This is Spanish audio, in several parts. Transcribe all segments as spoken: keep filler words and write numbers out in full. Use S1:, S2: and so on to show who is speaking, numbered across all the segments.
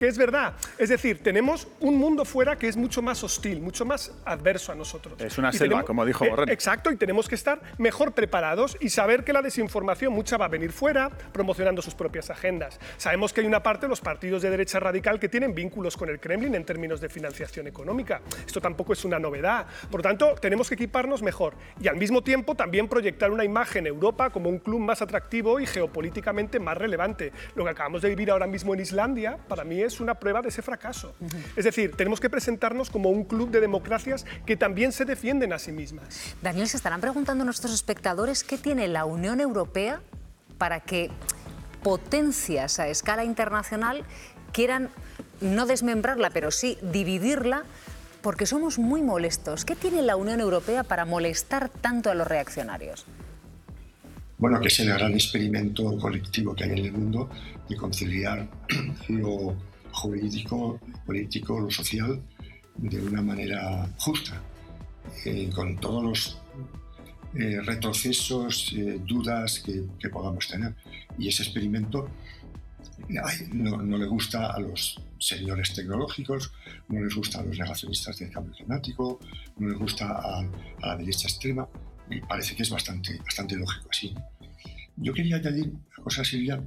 S1: Que es verdad. Es decir, tenemos un mundo fuera que es mucho más hostil, mucho más adverso a nosotros.
S2: Es una
S1: y
S2: selva,
S1: tenemos,
S2: como dijo
S1: eh,
S2: Borrell.
S1: Exacto, y tenemos que estar mejor preparados y saber que la desinformación mucha va a venir fuera, promocionando sus propias agendas. Sabemos que hay una parte de los partidos de derecha radical que tienen vínculos con el Kremlin en términos de financiación económica. Esto tampoco es una novedad. Por lo tanto, tenemos que equiparnos mejor y al mismo tiempo también proyectar una imagen Europa como un club más atractivo y geopolíticamente más relevante. Lo que acabamos de vivir ahora mismo en Islandia, para mí es una prueba de ese fracaso. Uh-huh. Es decir, tenemos que presentarnos como un club de democracias que también se defienden a sí mismas.
S3: Daniel, se estarán preguntando nuestros espectadores qué tiene la Unión Europea para que potencias a escala internacional quieran no desmembrarla, pero sí dividirla, porque somos muy molestos. ¿Qué tiene la Unión Europea para molestar tanto a los reaccionarios?
S4: Bueno, que es el gran experimento colectivo que hay en el mundo de conciliar lo jurídico, político, lo social, de una manera justa, eh, con todos los eh, retrocesos, eh, dudas que, que podamos tener. Y ese experimento ay, no, no le gusta a los señores tecnológicos, no les gusta a los negacionistas del cambio climático, no les gusta a, a la derecha extrema. Y parece que es bastante, bastante lógico así. Yo quería añadir una cosa, Silvia.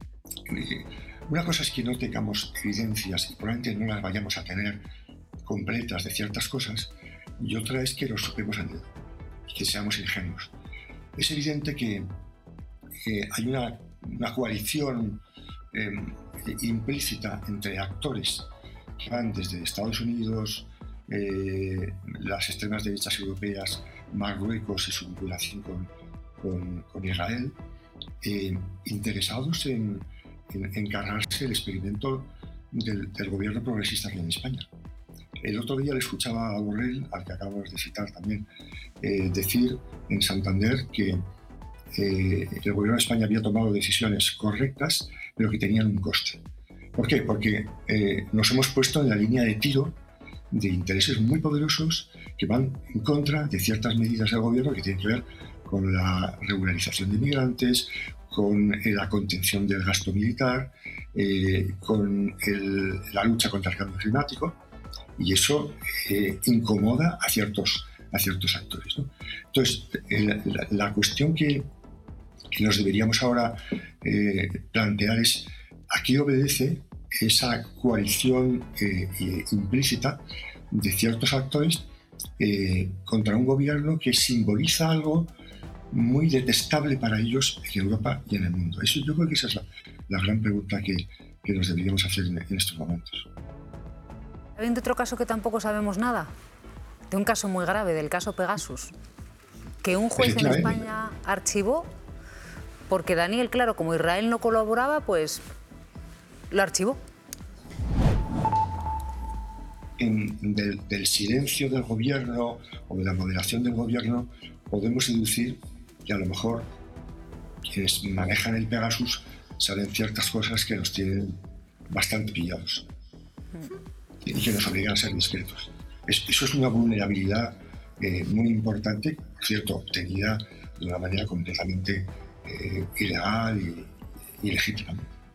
S4: Una cosa es que no tengamos evidencias y probablemente no las vayamos a tener completas de ciertas cosas, y otra es que lo supiemos en dedo y que seamos ingenuos. Es evidente que eh, hay una, una coalición eh, implícita entre actores que van desde Estados Unidos, eh, las extremas derechas europeas, Marruecos y su vinculación con, con, con Israel, eh, interesados en, en encargarse el experimento del, del gobierno progresista aquí en España. El otro día le escuchaba a Borrell, al que acabamos de citar también, eh, decir en Santander que eh, el gobierno de España había tomado decisiones correctas, pero que tenían un coste. ¿Por qué? Porque eh, nos hemos puesto en la línea de tiro de intereses muy poderosos que van en contra de ciertas medidas del gobierno que tienen que ver con la regularización de inmigrantes, con la contención del gasto militar, eh, con el, la lucha contra el cambio climático, y eso eh, incomoda a ciertos, a ciertos actores, ¿no? Entonces, eh, la, la cuestión que, que nos deberíamos ahora eh, plantear es a qué obedece esa coalición eh, eh, implícita de ciertos actores eh, contra un gobierno que simboliza algo muy detestable para ellos en Europa y en el mundo. Eso, yo creo que esa es la, la gran pregunta que, que nos deberíamos hacer en, en estos momentos.
S3: ¿Hay otro caso que tampoco sabemos nada? De un caso muy grave, del caso Pegasus, que un juez en España archivó porque Daniel, claro, como Israel no colaboraba, pues lo archivó.
S4: En, del, del silencio del gobierno o de la moderación del gobierno podemos deducir que a lo mejor quienes manejan el Pegasus saben ciertas cosas que nos tienen bastante pillados y que nos obligan a ser discretos. Es, eso es una vulnerabilidad eh, muy importante, por cierto, obtenida de una manera completamente eh, ilegal y ilegítima.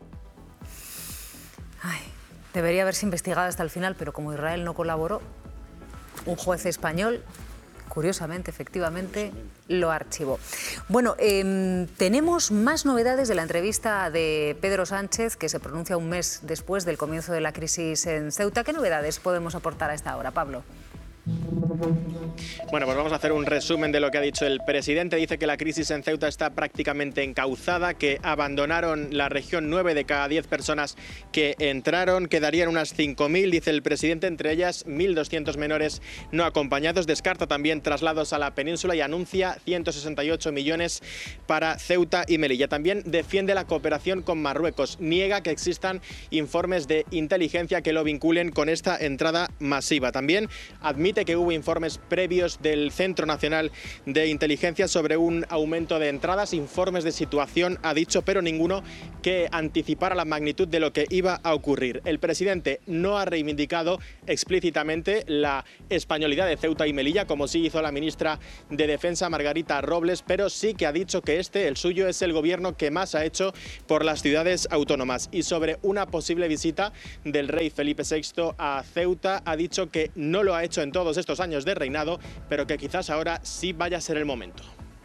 S3: Ay, debería haberse investigado hasta el final, pero como Israel no colaboró, un juez español, curiosamente, efectivamente, lo archivó. Bueno, eh, tenemos más novedades de la entrevista de Pedro Sánchez, que se pronuncia un mes después del comienzo de la crisis en Ceuta. ¿Qué novedades podemos aportar a esta hora, Pablo?
S5: Bueno, pues vamos a hacer un resumen de lo que ha dicho el presidente. Dice que la crisis en Ceuta está prácticamente encauzada, que abandonaron la región nueve de cada diez personas que entraron, quedarían unas cinco mil, dice el presidente, entre ellas mil doscientos menores no acompañados. Descarta también traslados a la península y anuncia ciento sesenta y ocho millones para Ceuta y Melilla. También defiende la cooperación con Marruecos. Niega que existan informes de inteligencia que lo vinculen con esta entrada masiva. También admite que hubo informes informes previos del Centro Nacional de Inteligencia sobre un aumento de entradas, informes de situación, ha dicho, pero ninguno que anticipara la magnitud de lo que iba a ocurrir. El presidente no ha reivindicado explícitamente la españolidad de Ceuta y Melilla, como sí hizo la ministra de Defensa, Margarita Robles, pero sí que ha dicho que este, el suyo, es el gobierno que más ha hecho por las ciudades autónomas. Y sobre una posible visita del rey Felipe sexto a Ceuta, ha dicho que no lo ha hecho en todos estos años de reinado, pero que quizás ahora sí vaya a ser el momento.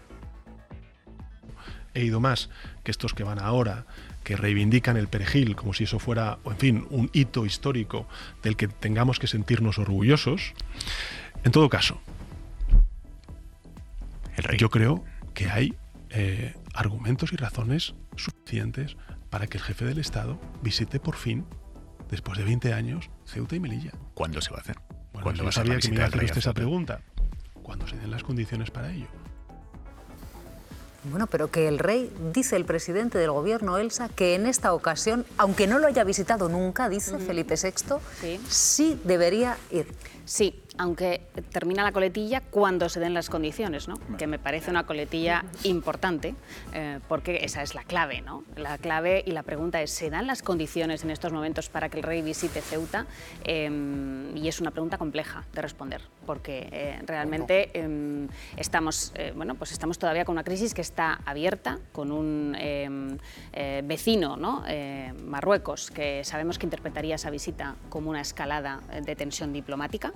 S2: He ido más que estos que van ahora, que reivindican el perejil como si eso fuera, en fin, un hito histórico del que tengamos que sentirnos orgullosos. En todo caso, yo creo que hay eh, argumentos y razones suficientes para que el jefe del Estado visite por fin, después de veinte años, Ceuta y Melilla.
S6: ¿Cuándo se va a hacer?
S2: Bueno,
S6: ¿Cuándo
S2: yo
S6: va a ser
S2: sabía
S6: la
S2: que me
S6: visita
S2: iba a
S6: del
S2: hacer
S6: rey
S2: usted
S6: a
S2: esa
S6: Ceuta?
S2: pregunta. Cuando se den las condiciones para ello.
S3: Bueno, pero que el rey, dice el presidente del gobierno, Elsa, que en esta ocasión, aunque no lo haya visitado nunca, dice uh-huh. Felipe sexto, sí. sí debería ir.
S7: Sí, aunque termina la coletilla cuando se den las condiciones, ¿no? Que me parece una coletilla importante, eh, porque esa es la clave, ¿no? La clave y la pregunta es, ¿se dan las condiciones en estos momentos para que el rey visite Ceuta? Eh, y es una pregunta compleja de responder, porque eh, realmente eh, estamos, eh, bueno, pues estamos todavía con una crisis que está abierta, con un eh, eh, vecino, ¿no? Eh, Marruecos, que sabemos que interpretaría esa visita como una escalada de tensión diplomática.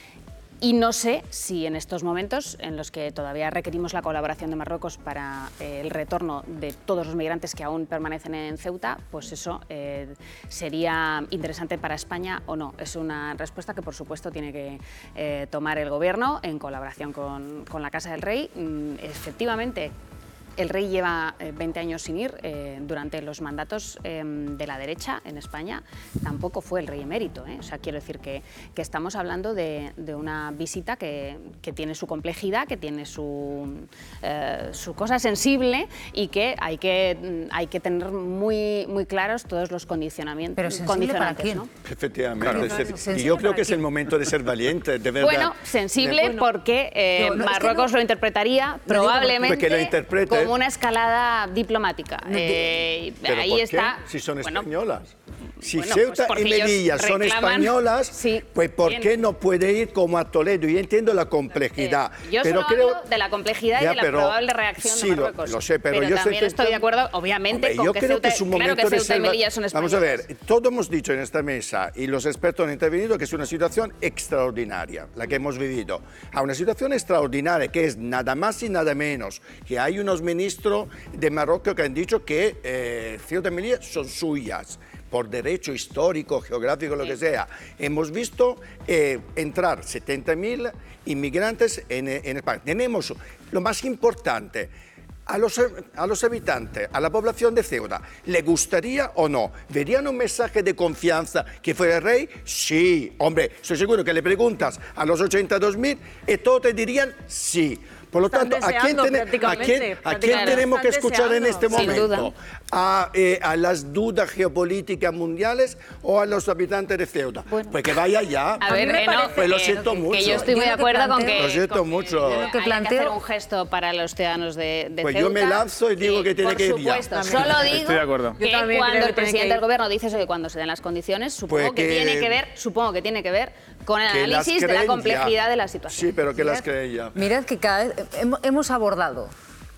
S7: Y no sé si en estos momentos, en los que todavía requerimos la colaboración de Marruecos para eh, el retorno de todos los migrantes que aún permanecen en Ceuta, pues eso eh, sería interesante para España o no. Es una respuesta que, por supuesto, tiene que eh, tomar el Gobierno en colaboración con, con la Casa del Rey. Mm, efectivamente, el rey lleva veinte años sin ir. Eh, durante los mandatos eh, de la derecha en España tampoco fue el rey emérito. ¿eh? O sea, quiero decir que, que estamos hablando de, de una visita que, que tiene su complejidad, que tiene su, eh, su cosa sensible y que hay que, hay que tener muy, muy claros todos los condicionamientos.
S3: ¿Pero sensible para quién?
S7: ¿no?
S8: Efectivamente. Claro. Y yo creo que es el momento de ser valiente, de verdad.
S7: Bueno, sensible
S8: de, bueno,
S7: porque eh,
S3: no,
S7: Marruecos
S3: es que no,
S7: lo interpretaría probablemente
S8: porque lo interprete,
S7: como una escalada diplomática. Eh,
S8: ¿Pero
S7: ahí
S8: por
S7: está.
S8: qué? Si son
S7: bueno,
S8: españolas. Si
S7: bueno,
S8: Ceuta
S7: pues
S8: y Melilla son
S7: reclaman,
S8: españolas,
S7: sí,
S8: pues ¿por
S7: bien.
S8: qué no puede ir como a Toledo? Yo entiendo la complejidad.
S7: Eh, yo
S8: pero
S7: solo
S8: creo...
S7: hablo de la complejidad
S8: ya,
S7: y de la
S8: pero...
S7: probable reacción
S8: sí,
S7: de Marruecos.
S8: Lo, lo sé, pero,
S7: pero
S8: yo
S7: también
S8: estoy,
S7: estoy de acuerdo, obviamente,
S8: Hombre,
S7: con
S8: yo
S7: que
S8: creo
S7: Ceuta,
S8: que es un momento
S7: claro que
S8: de
S7: Ceuta
S8: ser...
S7: y Melilla son españolas.
S8: Vamos a ver, todos hemos dicho en esta mesa y los expertos han intervenido que es una situación extraordinaria, la que hemos vivido. A una situación extraordinaria que es nada más y nada menos que hay unos ministros de Marruecos que han dicho que eh, Ceuta y Melilla son suyas, por derecho histórico, geográfico, lo que sea. Hemos visto eh, entrar setenta mil inmigrantes en, en España. Tenemos lo más importante, a los, a los habitantes, a la población de Ceuta, ¿le gustaría o no? ¿Verían un mensaje de confianza que fuera el rey? Sí, hombre, estoy seguro que le preguntas a los ochenta y dos mil y todos te dirían sí. Por lo
S3: Están
S8: tanto, ¿a quién, ten, ¿a quién, ¿a quién tenemos que escuchar en este momento? ¿A, eh, ¿A las dudas geopolíticas mundiales o a los habitantes de Ceuta? Bueno. Pues que vaya ya.
S7: A ver, eh, no,
S8: pues lo
S7: eh,
S8: siento
S7: que,
S8: mucho.
S7: Que yo estoy muy de acuerdo con que...
S8: Lo siento
S7: con,
S8: mucho.
S7: Yo lo que planteo... Hay que hacer un gesto para los ciudadanos de, de
S8: pues
S7: Ceuta.
S8: Pues yo me lanzo y digo que, que tiene que ir ya.
S7: Por supuesto, solo digo
S6: estoy de acuerdo.
S7: que cuando el presidente del gobierno dice eso, que cuando se den las condiciones, supongo
S8: pues que,
S7: que tiene que ver, supongo que tiene que ver con el análisis de la complejidad
S8: ya.
S7: de la situación.
S8: Sí, pero que
S3: mirad,
S8: las cree ya.
S3: Mirad que cada vez hemos abordado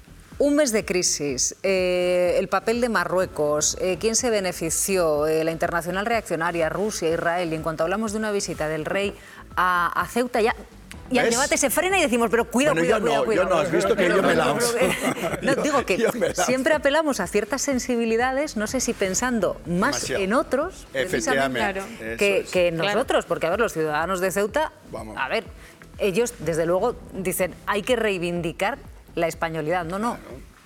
S3: un mes de crisis, eh, el papel de Marruecos, eh, quién se benefició, eh, la internacional reaccionaria, Rusia, Israel, y en cuanto hablamos de una visita del rey a, a Ceuta, ya... Y el debate se frena y decimos, pero cuidado,
S8: bueno,
S3: cuidado,
S8: yo
S3: cuidado,
S8: no,
S3: cuidado.
S8: Yo no, has visto que yo me lanzo.
S3: No, digo que siempre apelamos a ciertas sensibilidades, no sé si pensando más
S8: Demasiado.
S3: en otros, precisamente,
S8: claro.
S3: que,
S8: es.
S3: que nosotros, porque a ver, los ciudadanos de Ceuta,
S8: Vamos.
S3: a ver, ellos desde luego dicen, hay que reivindicar la españolidad. No, no.
S8: Claro.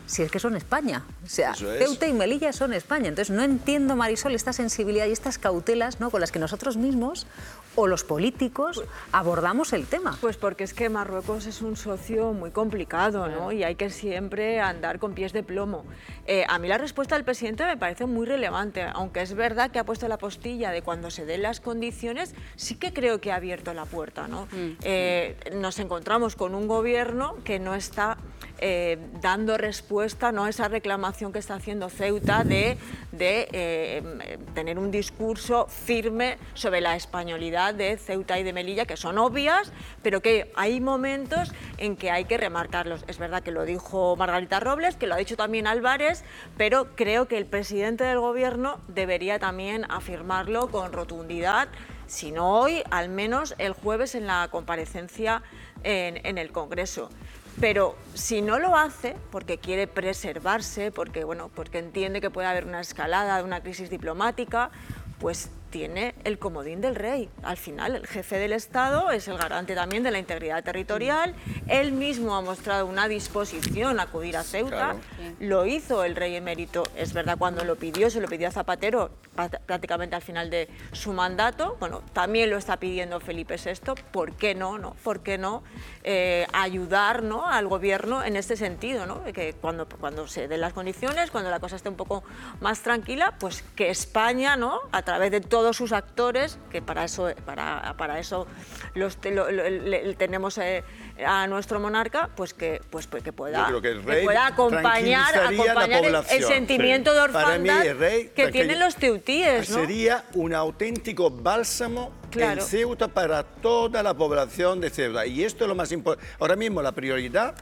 S3: Si es que son España, o sea,
S8: Eso es.
S3: Ceuta y Melilla son España. Entonces no entiendo, Marisol, esta sensibilidad y estas cautelas, ¿no?, con las que nosotros mismos o los políticos abordamos el tema.
S6: Pues porque es que Marruecos es un socio muy complicado, ¿no? Y hay que siempre andar con pies de plomo. Eh, a mí la respuesta del presidente me parece muy relevante, aunque es verdad que ha puesto la postilla de cuando se den las condiciones, sí que creo que ha abierto la puerta, ¿no? Mm. Eh, nos encontramos con un gobierno que no está eh, dando respuesta, ¿no?, a esa reclamación que está haciendo Ceuta de, de eh, tener un discurso firme sobre la españolidad de Ceuta y de Melilla, que son obvias, pero que hay momentos en que hay que remarcarlos. Es verdad que lo dijo Margarita Robles, que lo ha dicho también Álvarez, pero creo que el presidente del gobierno debería también afirmarlo con rotundidad, si no hoy, al menos el jueves en la comparecencia en, en el Congreso. Pero si no lo hace, porque quiere preservarse, porque, bueno, porque entiende que puede haber una escalada de una crisis diplomática, pues tiene el comodín del rey. Al final, el jefe del Estado es el garante también de la integridad territorial. Él mismo ha mostrado una disposición a acudir a Ceuta. Claro. Lo hizo el rey emérito, es verdad, cuando lo pidió, se lo pidió a Zapatero prácticamente al final de su mandato. Bueno, también lo está pidiendo Felipe sexto. ¿Por qué no? no? ¿Por qué no eh, ayudar, ¿no?, al gobierno en este sentido, ¿no? Que cuando, cuando se den las condiciones, cuando la cosa esté un poco más tranquila, pues que España, ¿no?, a través de todo todos sus actores, que para eso, para, para eso los, lo, lo, le, tenemos eh, a nuestro monarca, pues que, pues, pues que pueda,
S8: que el rey
S6: que pueda acompañar, acompañar el, el sentimiento sí. de orfandad mí, rey, que tienen los teutíes, ¿no?
S8: Sería un auténtico bálsamo
S6: claro.
S8: en Ceuta para toda la población de Ceuta. Y esto es lo más importante. Ahora mismo la prioridad,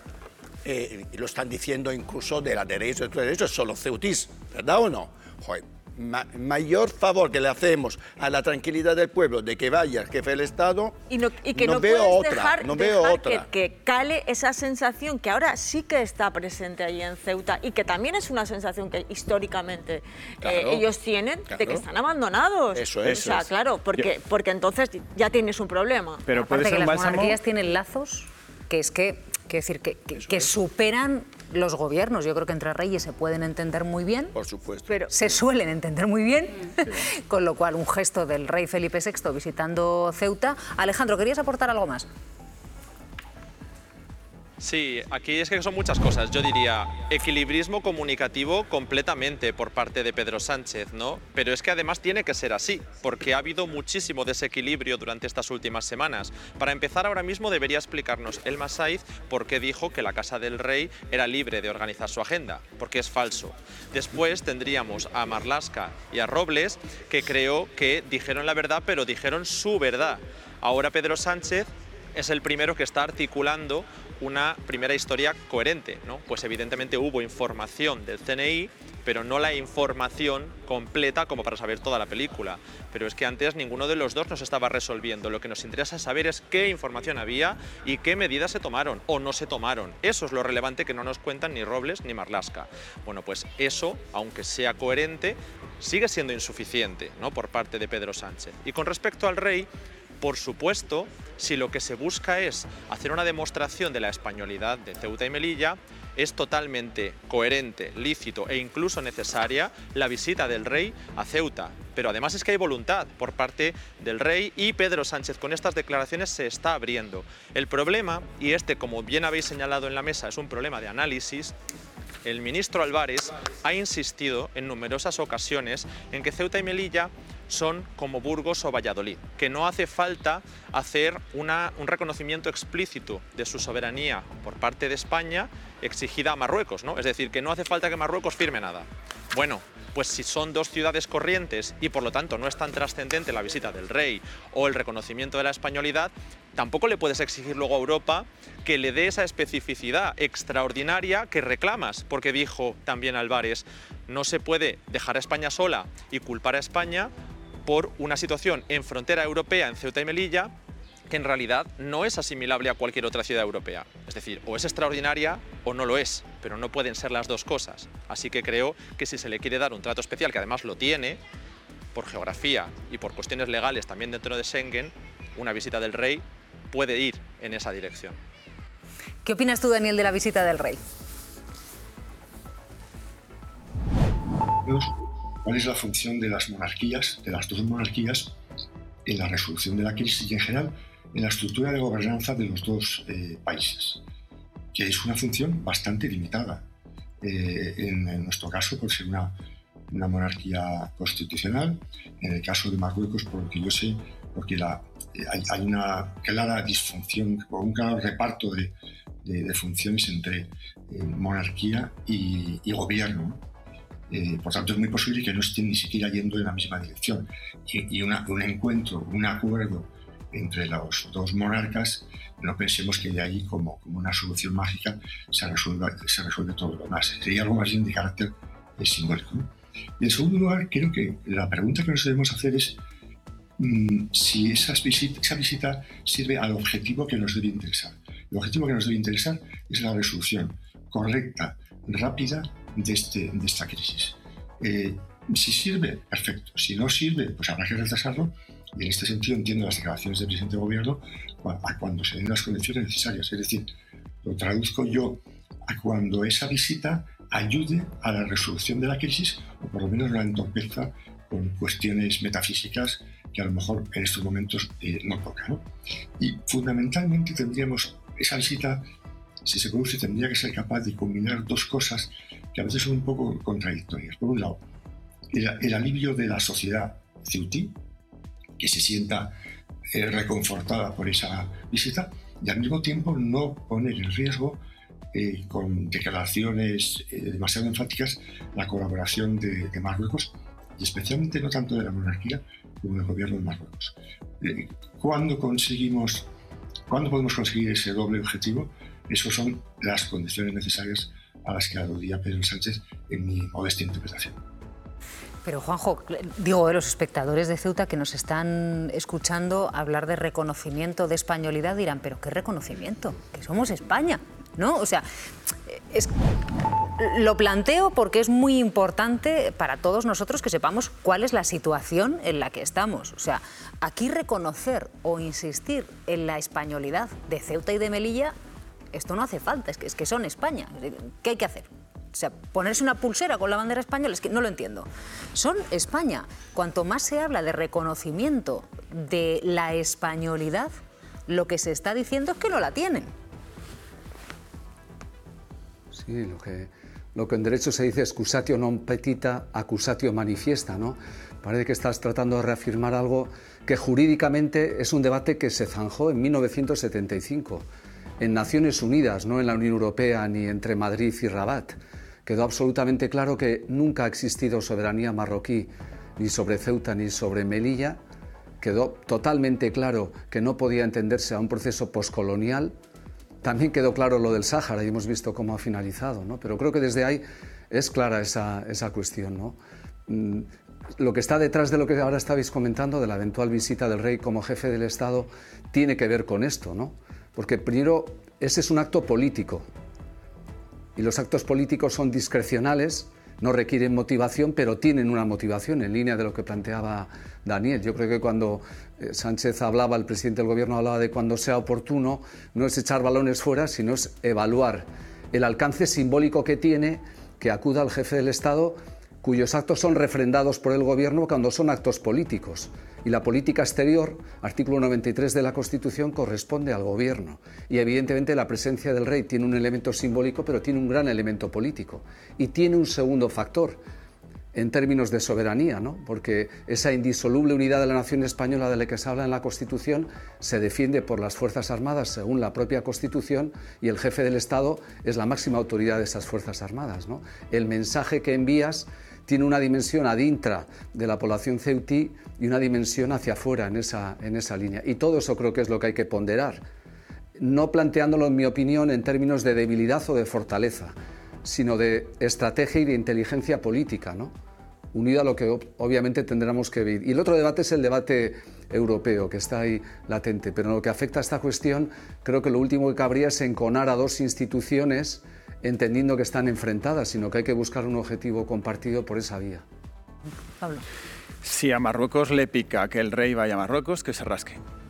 S8: eh, lo están diciendo incluso de la derecha, de derecha, son los ceutís, ¿verdad o no? Joder. Ma mayor favor que le hacemos a la tranquilidad del pueblo de que vaya el jefe del Estado,
S6: y, no, y que
S8: no,
S6: no
S8: veo
S6: puedes
S8: otra,
S6: dejar,
S8: no
S6: dejar
S8: veo otra.
S6: Que, que cale esa sensación que ahora sí que está presente allí en Ceuta y que también es una sensación que históricamente claro, eh, ellos tienen claro. de que están abandonados.
S8: Eso es.
S6: O sea,
S8: es.
S6: claro, porque,
S8: Yo...
S6: porque entonces ya tienes un problema.
S3: Pero puede ser que las monarquías tienen lazos que es que, que, decir, que, que, que superan los gobiernos. Yo creo que entre reyes se pueden entender muy bien.
S8: Por supuesto.
S3: Pero se suelen entender muy bien, sí. Con lo cual un gesto del rey Felipe sexto visitando Ceuta. Alejandro, ¿querías aportar algo más?
S5: Sí, aquí es que son muchas cosas. Yo diría equilibrismo comunicativo completamente por parte de Pedro Sánchez, ¿no? Pero es que además tiene que ser así, porque ha habido muchísimo desequilibrio durante estas últimas semanas. Para empezar, ahora mismo debería explicarnos Elma Saiz por qué dijo que la Casa del Rey era libre de organizar su agenda, porque es falso. Después tendríamos a Marlaska y a Robles, que creo que dijeron la verdad, pero dijeron su verdad. Ahora Pedro Sánchez es el primero que está articulando una primera historia coherente, ¿no? Pues evidentemente hubo información del C N I, pero no la información completa como para saber toda la película. Pero es que antes ninguno de los dos nos estaba resolviendo. Lo que nos interesa saber es qué información había y qué medidas se tomaron o no se tomaron. Eso es lo relevante que no nos cuentan ni Robles ni Marlaska. Bueno, pues eso, aunque sea coherente, sigue siendo insuficiente, ¿no?, por parte de Pedro Sánchez. Y con respecto al rey, por supuesto, si lo que se busca es hacer una demostración de la españolidad de Ceuta y Melilla, es totalmente coherente, lícito e incluso necesaria la visita del rey a Ceuta. Pero además es que hay voluntad por parte del rey y Pedro Sánchez con estas declaraciones se está abriendo. El problema, y este como bien habéis señalado en la mesa es un problema de análisis, el ministro Álvarez ha insistido en numerosas ocasiones en que Ceuta y Melilla son como Burgos o Valladolid, que no hace falta hacer una, un reconocimiento explícito de su soberanía por parte de España exigida a Marruecos, ¿no? Es decir, que no hace falta que Marruecos firme nada. Bueno, pues si son dos ciudades corrientes y por lo tanto no es tan trascendente la visita del rey o el reconocimiento de la españolidad, tampoco le puedes exigir luego a Europa que le dé esa especificidad extraordinaria que reclamas, porque dijo también Álvarez, no se puede dejar a España sola y culpar a España por una situación en frontera europea en Ceuta y Melilla que en realidad no es asimilable a cualquier otra ciudad europea. Es decir, o es extraordinaria o no lo es, pero no pueden ser las dos cosas. Así que creo que si se le quiere dar un trato especial, que además lo tiene, por geografía y por cuestiones legales también dentro de Schengen, una visita del rey puede ir en esa dirección.
S3: ¿Qué opinas tú, Daniel, de la visita del rey?
S4: menos cuál es la función de las monarquías, de las dos monarquías, en la resolución de la crisis y en general en la estructura de gobernanza de los dos eh, países, que es una función bastante limitada. Eh, en, en nuestro caso, por ser una, una monarquía constitucional, en el caso de Marruecos, por lo que yo sé, porque la, eh, hay, hay una clara disfunción o un claro reparto de, de, de funciones entre eh, monarquía y, y gobierno. Eh, por tanto, es muy posible que no estén ni siquiera yendo en la misma dirección. Y, y una, un encuentro, un acuerdo entre los dos monarcas, no pensemos que de ahí, como, como una solución mágica, se resuelve, se resuelve todo lo demás. Sería algo más bien de carácter eh, simbólico, ¿no? Y en segundo lugar, creo que la pregunta que nos debemos hacer es mmm, si esas visita, esa visita sirve al objetivo que nos debe interesar. El objetivo que nos debe interesar es la resolución correcta, rápida, de, este, de esta crisis. Eh, si sirve, perfecto. Si no sirve, pues habrá que retrasarlo. Y en este sentido entiendo las declaraciones del presidente del gobierno a cuando se den las condiciones necesarias. Es decir, lo traduzco yo a cuando esa visita ayude a la resolución de la crisis o por lo menos no la entorpezca con cuestiones metafísicas que a lo mejor en estos momentos eh, no toca, ¿no? Y fundamentalmente tendríamos esa visita, si se produce, tendría que ser capaz de combinar dos cosas que a veces son un poco contradictorias. Por un lado, el, el alivio de la sociedad ceutí, que se sienta eh, reconfortada por esa visita, y al mismo tiempo no poner en riesgo eh, con declaraciones eh, demasiado enfáticas la colaboración de, de Marruecos, y especialmente no tanto de la monarquía como del gobierno de Marruecos. Eh, ¿Cuándo conseguimos, cuándo podemos conseguir ese doble objetivo? Esas son las condiciones necesarias a las que aludía Pedro Sánchez en mi modesta interpretación.
S3: Pero, Juanjo, digo, de los espectadores de Ceuta que nos están escuchando hablar de reconocimiento, de españolidad, dirán, ¿pero qué reconocimiento? Que somos España, ¿no? O sea, es, lo planteo porque es muy importante para todos nosotros que sepamos cuál es la situación en la que estamos. O sea, aquí reconocer o insistir en la españolidad de Ceuta y de Melilla, esto no hace falta, es que, es que son España. ¿Qué hay que hacer? O sea, ponerse una pulsera con la bandera española, es que no lo entiendo. Son España. Cuanto más se habla de reconocimiento de la españolidad, lo que se está diciendo es que no la tienen.
S9: Sí, lo que, lo que en derecho se dice excusatio non petita, accusatio manifiesta, ¿no? Parece que estás tratando de reafirmar algo que jurídicamente es un debate que se zanjó en mil novecientos setenta y cinco, en Naciones Unidas, no en la Unión Europea ni entre Madrid y Rabat. Quedó absolutamente claro que nunca ha existido soberanía marroquí ni sobre Ceuta ni sobre Melilla. Quedó totalmente claro que no podía entenderse a un proceso poscolonial. También quedó claro lo del Sáhara y hemos visto cómo ha finalizado, ¿no? Pero creo que desde ahí es clara esa, esa cuestión, ¿no? Mm, lo que está detrás de lo que ahora estabais comentando, de la eventual visita del rey como jefe del Estado, tiene que ver con esto, ¿no? Porque primero, ese es un acto político. Y los actos políticos son discrecionales, no requieren motivación, pero tienen una motivación, en línea de lo que planteaba Daniel. Yo creo que cuando Sánchez hablaba, el presidente del gobierno hablaba de cuando sea oportuno, no es echar balones fuera, sino es evaluar el alcance simbólico que tiene que acuda al jefe del Estado, cuyos actos son refrendados por el gobierno cuando son actos políticos. Y la política exterior, artículo noventa y tres de la Constitución, corresponde al gobierno. Y evidentemente la presencia del rey tiene un elemento simbólico, pero tiene un gran elemento político. Y tiene un segundo factor en términos de soberanía, ¿no? Porque esa indisoluble unidad de la nación española de la que se habla en la Constitución se defiende por las Fuerzas Armadas según la propia Constitución, y el jefe del Estado es la máxima autoridad de esas Fuerzas Armadas, ¿no? El mensaje que envías tiene una dimensión ad intra de la población ceutí y una dimensión hacia afuera en esa, en esa línea. Y todo eso creo que es lo que hay que ponderar, no planteándolo, en mi opinión, en términos de debilidad o de fortaleza, sino de estrategia y de inteligencia política, ¿no? Unido a lo que obviamente tendremos que vivir. Y el otro debate es el debate europeo, que está ahí latente, pero en lo que afecta a esta cuestión, creo que lo último que cabría es enconar a dos instituciones entendiendo que están enfrentadas, sino que hay que buscar un objetivo compartido por esa vía.
S3: Pablo.
S10: Si a Marruecos le pica que el rey vaya a Marruecos, que se rasque.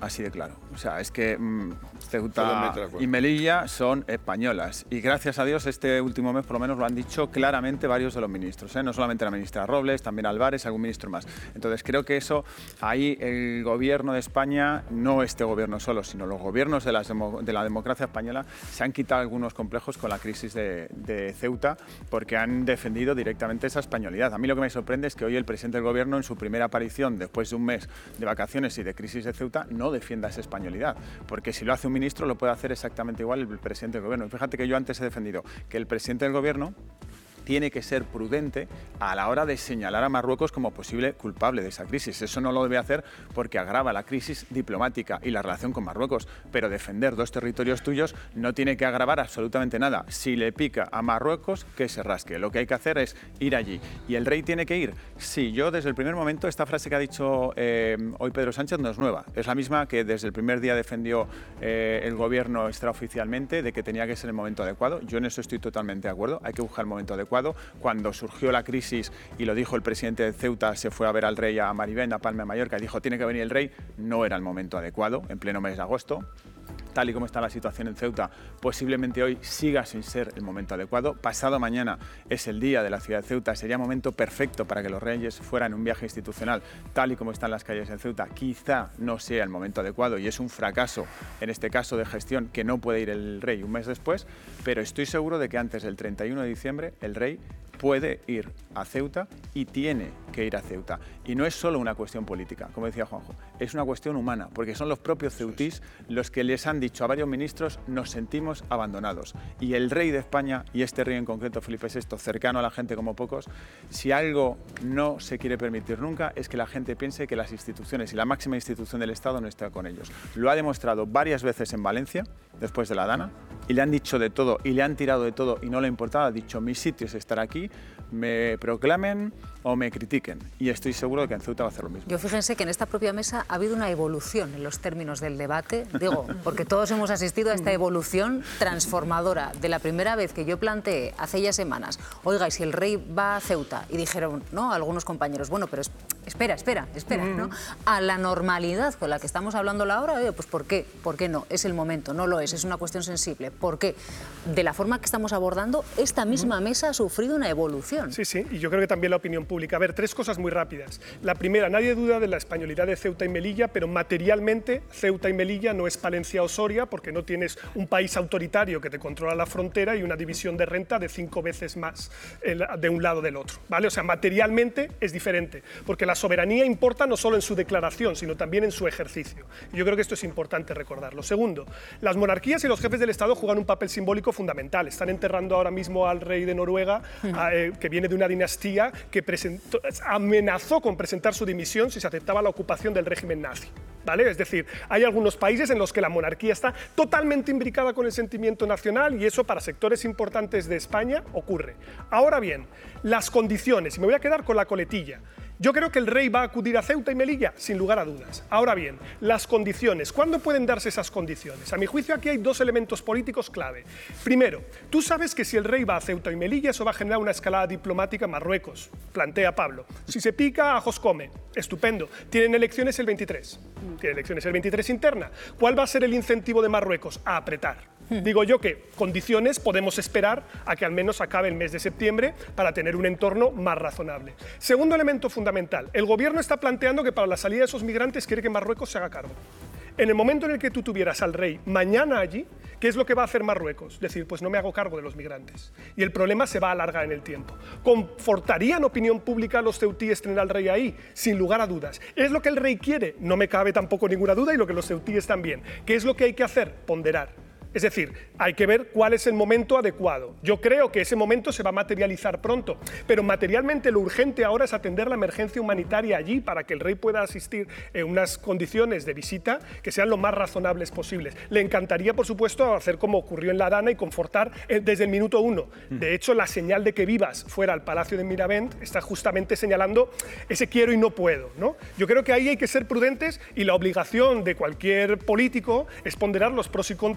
S10: así de claro. O sea, es que mmm, Ceuta y Melilla son españolas. Y gracias a Dios este último mes por lo menos lo han dicho claramente varios de los ministros, ¿eh? No solamente la ministra Robles, también Álvarez, algún ministro más. Entonces creo que eso, ahí el gobierno de España, no este gobierno solo, sino los gobiernos de la, de la democracia española, se han quitado algunos complejos con la crisis de, de Ceuta porque han defendido directamente esa españolidad. A mí lo que me sorprende es que hoy el presidente del gobierno, en su primera aparición después de un mes de vacaciones y de crisis de Ceuta, no defienda esa españolidad, porque si lo hace un ministro lo puede hacer exactamente igual el presidente del gobierno. Y fíjate que yo antes he defendido que el presidente del gobierno tiene que ser prudente a la hora de señalar a Marruecos como posible culpable de esa crisis. Eso no lo debe hacer porque agrava la crisis diplomática y la relación con Marruecos, pero defender dos territorios tuyos no tiene que agravar absolutamente nada. Si le pica a Marruecos, que se rasque. Lo que hay que hacer es ir allí. ¿Y el rey tiene que ir? Sí, yo desde el primer momento, esta frase que ha dicho eh, hoy Pedro Sánchez no es nueva. Es la misma que desde el primer día defendió eh, el gobierno extraoficialmente, de que tenía que ser el momento adecuado. Yo en eso estoy totalmente de acuerdo. Hay que buscar el momento adecuado. Cuando surgió la crisis, y lo dijo el presidente de Ceuta, se fue a ver al rey a Marivén, a Palma de Mallorca, y dijo tiene que venir el rey, no era el momento adecuado, en pleno mes de agosto. Tal y como está la situación en Ceuta, posiblemente hoy siga sin ser el momento adecuado. Pasado mañana es el día de la ciudad de Ceuta, sería momento perfecto para que los reyes fueran en un viaje institucional. Tal y como están las calles en Ceuta, quizá no sea el momento adecuado y es un fracaso, en este caso de gestión, que no puede ir el rey un mes después, pero estoy seguro de que antes del treinta y uno de diciembre el rey puede ir a Ceuta y tiene que ir a Ceuta. Y no es solo una cuestión política, como decía Juanjo, es una cuestión humana, porque son los propios ceutís los que les han dicho a varios ministros nos sentimos abandonados. Y el rey de España, y este rey en concreto, Felipe sexto, cercano a la gente como pocos, si algo no se quiere permitir nunca es que la gente piense que las instituciones y la máxima institución del Estado no está con ellos. Lo ha demostrado varias veces en Valencia, después de la Dana, y le han dicho de todo y le han tirado de todo y no le importaba, ha dicho mi sitio es estar aquí, me proclamen o me critiquen. Y estoy seguro de que en Ceuta va a hacer lo mismo.
S3: Yo fíjense que en esta propia mesa ha habido una evolución en los términos del debate, digo, porque todos hemos asistido a esta evolución transformadora. De la primera vez que yo planteé hace ya semanas, oiga, y si el rey va a Ceuta, y dijeron, no, algunos compañeros, bueno, pero es, espera, espera, espera, ¿no? A la normalidad con la que estamos hablando ahora, oye, pues ¿por qué? ¿Por qué no? Es el momento, no lo es, es una cuestión sensible. ¿Por qué? De la forma que estamos abordando, esta misma mesa ha sufrido una evolución.
S1: Sí, sí, y yo creo que también la opinión pública. A ver, tres cosas muy rápidas. La primera, nadie duda de la españolidad de Ceuta y Melilla, pero materialmente Ceuta y Melilla no es Palencia o Soria, porque no tienes un país autoritario que te controla la frontera y una división de renta de cinco veces más de un lado del otro, ¿vale? O sea, materialmente es diferente, porque la soberanía importa no solo en su declaración, sino también en su ejercicio. Y yo creo que esto es importante recordarlo. Segundo, las monarquías y los jefes del Estado juegan un papel simbólico fundamental. Están enterrando ahora mismo al rey de Noruega, a, eh, que viene de una dinastía que presentó, amenazó con presentar su dimisión si se aceptaba la ocupación del régimen nazi, ¿vale? Es decir, hay algunos países en los que la monarquía está totalmente imbricada con el sentimiento nacional y eso para sectores importantes de España ocurre. Ahora bien, las condiciones, y me voy a quedar con la coletilla. Yo creo que el rey va a acudir a Ceuta y Melilla, sin lugar a dudas. Ahora bien, las condiciones. ¿Cuándo pueden darse esas condiciones? A mi juicio aquí hay dos elementos políticos clave. Primero, tú sabes que si el rey va a Ceuta y Melilla, eso va a generar una escalada diplomática en Marruecos, plantea Pablo. Si se pica, ajos come. Estupendo. Tienen elecciones el veintitrés. Tienen elecciones el veintitrés interna. ¿Cuál va a ser el incentivo de Marruecos? A apretar. Digo yo que condiciones podemos esperar a que al menos acabe el mes de septiembre para tener un entorno más razonable. Segundo elemento fundamental, el gobierno está planteando que para la salida de esos migrantes quiere que Marruecos se haga cargo. En el momento en el que tú tuvieras al rey mañana allí, ¿qué es lo que va a hacer Marruecos? Decir, pues no me hago cargo de los migrantes. Y el problema se va a alargar en el tiempo. ¿Confortaría en opinión pública a los ceutíes tener al rey ahí? Sin lugar a dudas. ¿Es lo que el rey quiere? No me cabe tampoco ninguna duda y lo que los ceutíes también. ¿Qué es lo que hay que hacer? Ponderar. Es decir, hay que ver cuál es el momento adecuado. Yo creo que ese momento se va a materializar pronto, pero materialmente lo urgente ahora es atender la emergencia humanitaria allí para que el rey pueda asistir en unas condiciones de visita que sean lo más razonables posibles. Le encantaría, por supuesto, hacer como ocurrió en la Dana y confortar desde el minuto uno. De hecho, la señal de que Vivas fuera al Palacio de Miravent está justamente señalando ese quiero y no puedo, ¿no? Yo creo que ahí hay que ser prudentes y la obligación de cualquier político es ponderar los pros y contras en una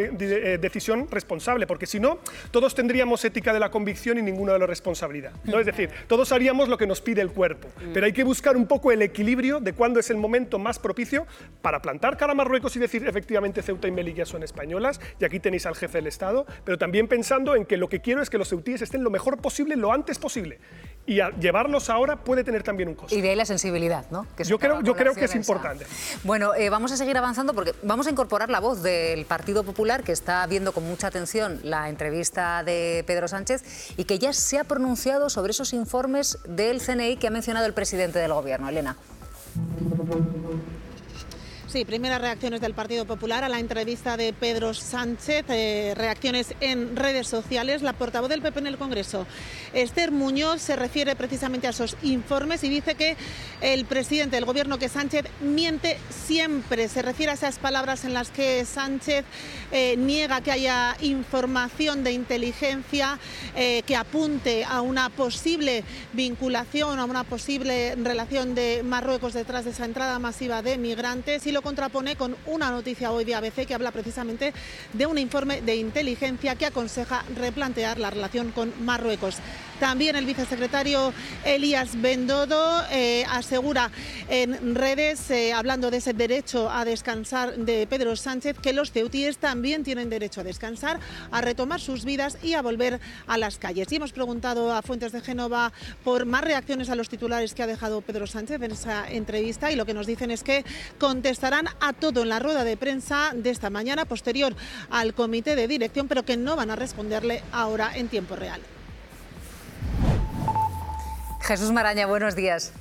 S1: eh, decisión responsable, porque si no, todos tendríamos ética de la convicción y ninguno de la responsabilidad, ¿no? Es decir, todos haríamos lo que nos pide el cuerpo, pero hay que buscar un poco el equilibrio de cuándo es el momento más propicio para plantar cara a Marruecos y decir efectivamente Ceuta y Melilla son españolas, y aquí tenéis al jefe del Estado, pero también pensando en que lo que quiero es que los ceutíes estén lo mejor posible, lo antes posible. Y a llevarlos ahora puede tener también un costo.
S3: Y de ahí la sensibilidad, ¿no? Que
S1: yo creo, yo creo que es importante.
S3: Bueno, eh, vamos a seguir avanzando porque vamos a incorporar la voz del Partido Popular, que está viendo con mucha atención la entrevista de Pedro Sánchez y que ya se ha pronunciado sobre esos informes del C N I que ha mencionado el presidente del Gobierno. Elena.
S11: Sí, primeras reacciones del Partido Popular a la entrevista de Pedro Sánchez, eh, reacciones en redes sociales. La portavoz del P P en el Congreso, Esther Muñoz, se refiere precisamente a esos informes y dice que el presidente del Gobierno, que Sánchez, miente siempre. Se refiere a esas palabras en las que Sánchez eh, niega que haya información de inteligencia eh, que apunte a una posible vinculación, a una posible relación de Marruecos detrás de esa entrada masiva de migrantes, y lo contrapone con una noticia hoy de A B C que habla precisamente de un informe de inteligencia que aconseja replantear la relación con Marruecos. También el vicesecretario Elías Bendodo eh, asegura en redes, eh, hablando de ese derecho a descansar de Pedro Sánchez, que los ceutíes también tienen derecho a descansar, a retomar sus vidas y a volver a las calles. Y hemos preguntado a fuentes de Génova por más reacciones a los titulares que ha dejado Pedro Sánchez en esa entrevista, y lo que nos dicen es que contestarán a todo en la rueda de prensa de esta mañana, posterior al comité de dirección, pero que no van a responderle ahora en tiempo real.
S3: Jesús Maraña, buenos días.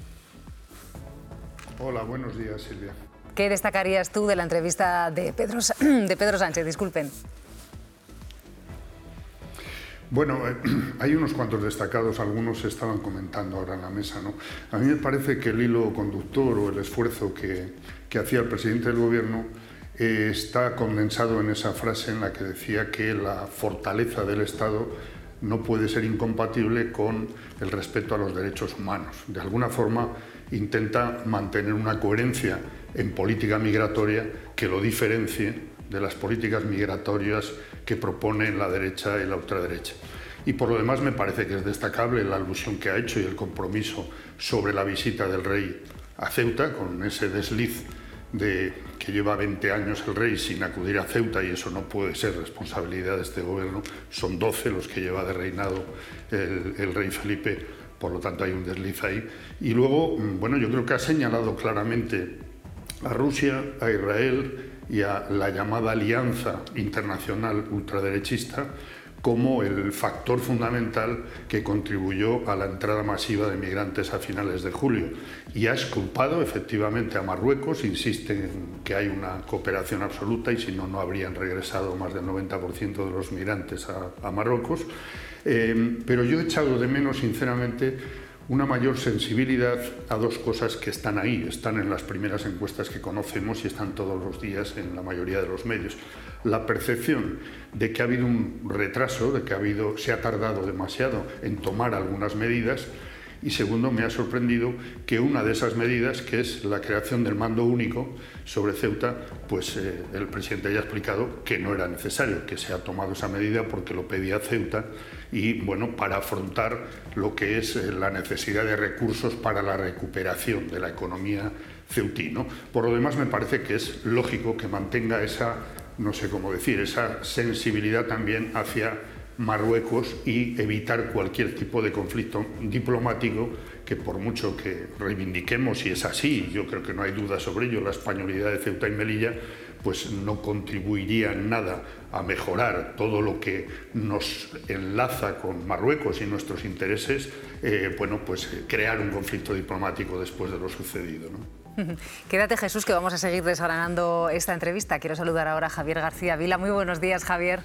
S12: Hola, buenos días, Silvia.
S3: ¿Qué destacarías tú de la entrevista de Pedro, de Pedro Sánchez? Disculpen.
S12: Bueno, eh, hay unos cuantos destacados, algunos se estaban comentando ahora en la mesa, ¿no? A mí me parece que el hilo conductor o el esfuerzo que, que hacía el presidente del Gobierno eh, está condensado en esa frase en la que decía que la fortaleza del Estado no puede ser incompatible con el respeto a los derechos humanos. De alguna forma intenta mantener una coherencia en política migratoria que lo diferencie de las políticas migratorias que proponen la derecha y la ultraderecha. Y por lo demás me parece que es destacable la alusión que ha hecho y el compromiso sobre la visita del rey a Ceuta, con ese desliz de que lleva veinte años el rey sin acudir a Ceuta, y eso no puede ser responsabilidad de este gobierno. Son doce los que lleva de reinado el, el rey Felipe, por lo tanto hay un desliz ahí. Y luego, bueno, yo creo que ha señalado claramente a Rusia, a Israel y a la llamada alianza internacional ultraderechista como el factor fundamental que contribuyó a la entrada masiva de migrantes a finales de julio. Y ha exculpado efectivamente a Marruecos, insiste en que hay una cooperación absoluta y si no, no habrían regresado más del noventa por ciento de los migrantes a, a Marruecos. Eh, pero yo he echado de menos, sinceramente, una mayor sensibilidad a dos cosas que están ahí, están en las primeras encuestas que conocemos y están todos los días en la mayoría de los medios. La percepción de que ha habido un retraso, de que ha habido, se ha tardado demasiado en tomar algunas medidas, y segundo, me ha sorprendido que una de esas medidas, que es la creación del mando único sobre Ceuta, pues eh, el presidente ya ha explicado que no era necesario, que se ha tomado esa medida porque lo pedía Ceuta y, bueno, para afrontar lo que es eh, la necesidad de recursos para la recuperación de la economía ceutí, ¿no? Por lo demás, me parece que es lógico que mantenga esa, no sé cómo decir, esa sensibilidad también hacia Marruecos y evitar cualquier tipo de conflicto diplomático que, por mucho que reivindiquemos, y es así, yo creo que no hay duda sobre ello, la españolidad de Ceuta y Melilla, pues no contribuiría en nada a mejorar todo lo que nos enlaza con Marruecos y nuestros intereses, eh, bueno, pues crear un conflicto diplomático después de lo sucedido, ¿no?
S3: Quédate, Jesús, que vamos a seguir desgranando esta entrevista. Quiero saludar ahora a Javier García Vila. Muy buenos días, Javier.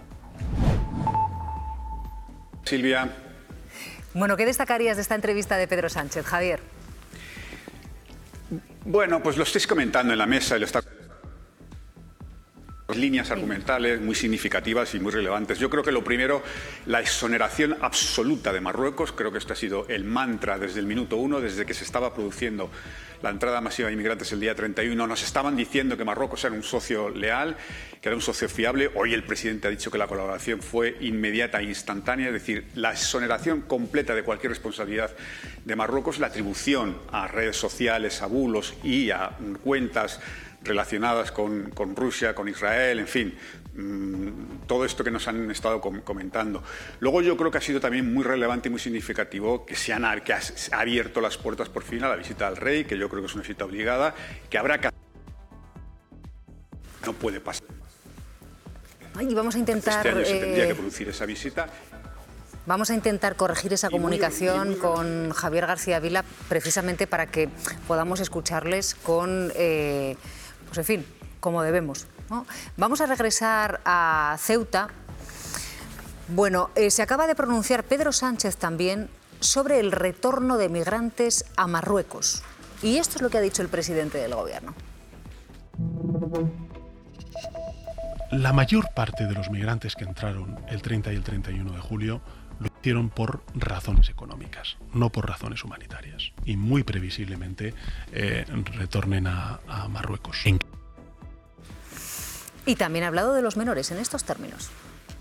S13: Silvia.
S3: Bueno, ¿qué destacarías de esta entrevista de Pedro Sánchez, Javier?
S13: Bueno, pues lo estáis comentando en la mesa y lo está... líneas argumentales muy significativas y muy relevantes. Yo creo que lo primero, la exoneración absoluta de Marruecos. Creo que este ha sido el mantra desde el minuto uno, desde que se estaba produciendo la entrada masiva de inmigrantes el día treinta y uno. Nos estaban diciendo que Marruecos era un socio leal, que era un socio fiable. Hoy el presidente ha dicho que la colaboración fue inmediata e instantánea, es decir, la exoneración completa de cualquier responsabilidad de Marruecos, la atribución a redes sociales, a bulos y a cuentas relacionadas con, con Rusia, con Israel, en fin, mmm, todo esto que nos han estado com comentando. Luego yo creo que ha sido también muy relevante y muy significativo que se han que ha, se ha abierto las puertas por fin a la visita al rey, que yo creo que es una visita obligada, que habrá que... No puede pasar.
S3: Ay, vamos a intentar...
S13: Este año se
S3: eh...
S13: tendría que producir esa visita.
S3: Vamos a intentar corregir esa comunicación con Javier García Vila, precisamente para que podamos escucharles con, eh, pues en fin, como debemos, ¿no? Vamos a regresar a Ceuta. Bueno, eh, se acaba de pronunciar Pedro Sánchez también sobre el retorno de migrantes a Marruecos. Y esto es lo que ha dicho el presidente del Gobierno.
S2: La mayor parte de los migrantes que entraron el treinta y el treinta y uno de julio lo hicieron por razones económicas, no por razones humanitarias. Y muy previsiblemente eh, retornen a, a Marruecos.
S3: Y también ha hablado de los menores en estos términos.